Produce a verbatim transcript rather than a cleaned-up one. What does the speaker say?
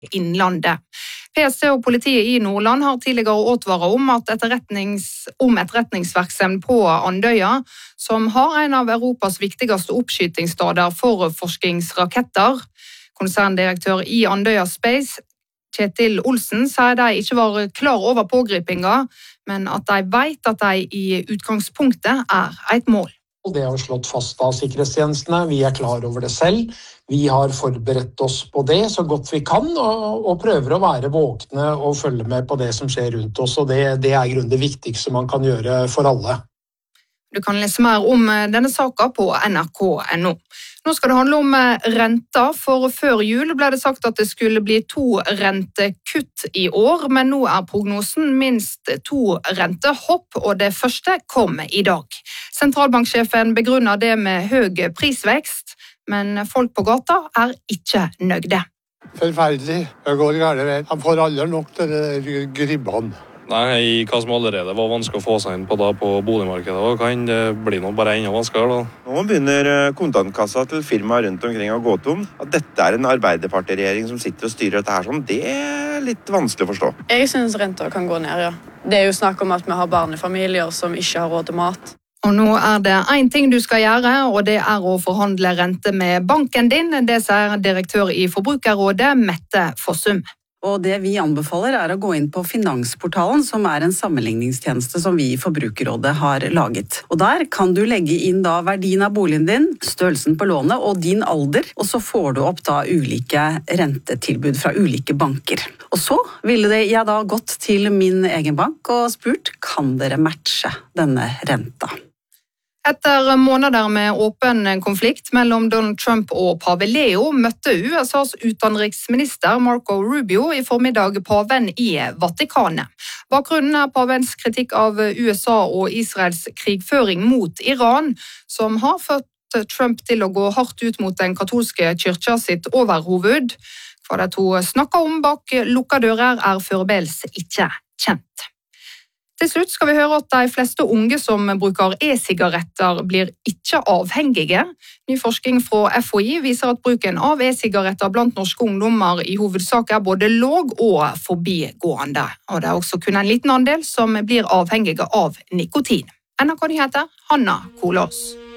innlandet. P S T og politiet i Nordland har tidligere advaret om at etterretnings, om etterretningsvirksomhet på Andøya, som har en av Europas viktigste oppskytingssteder for forskningsraketter. Konserndirektør i Andøya Space, Kjetil Olsen, sier de ikke var klar over pågripinga, men at de vet at de i utgangspunktet er et mål. Det er slått fast av sikkerhetstjenestene, vi er klar over det selv. Vi har forberedt oss på det så godt vi kan, og, og prøver å være våkne og følge med på det som skjer rundt oss. Og det, det er i grunnen det viktigste man kan gjøre for alle. Du kan lese mer om denne saken på N R K punktum N O. Nå skal det handle om renta, for før jul ble det sagt at det skulle bli to rentekutt i år, men nå er prognosen minst to rentehopp, og det første kom i dag. Sentralbanksjefen begrunner det med høy prisvekst, men folk på gata er ikke nøgde. Forferdelig. Jeg går gærne vei. Han får aldri nok til de gribbene. Nei, hva som allerede var vanskelig å få seg inn på da på boligmarkedet, og kan det bli noe bare enda vanskeligere da? Nå begynner kontantkassa til firmaer rundt omkring å gå tom. At dette er en arbeiderpartiregjering som sitter og styrer dette her sånn, det er litt vanskelig å forstå. Jeg synes renta kan gå ned, ja. Det er jo snakk om at vi har barnefamilier som ikke har råd til mat. Og nå er det en ting du skal gjøre, og det er å forhandle rente med banken din. Det sier direktør i Forbrukerrådet, Mette Fossum. Og det vi anbefaler er å gå inn på Finansportalen, som er en sammenligningstjeneste som vi i Forbrukerrådet har laget. Og der kan du legge inn da verdien av boligen din, størrelsen på lånet og din alder, og så får du opp da ulike rentetilbud fra ulike banker. Og så ville det jeg da gått til min egen bank og spurt, kan dere matche denne renta? Etter måneder med åpen konflikt mellom Donald Trump og pave Leo møtte U S A's utenriksminister Marco Rubio i formiddag paven i Vatikanet. Bakgrunnen er pavens kritikk av U S A og Israels krigføring mot Iran, som har fått Trump til å gå hardt ut mot den katolske kirka sitt overhoved. Hva de to snakker om bak lukka dører er foreløpig ikke kjent. Til slutt skal vi høre at de fleste unge som bruker e-sigaretter blir ikke avhengige. Ny forskning fra F H I viser at bruken av e-sigaretter blant norske ungdommer i hovedsak er både låg og forbigående. Og det er også kun en liten andel som blir avhengige av nikotin. N R K Nyheter, Hanna Kolås.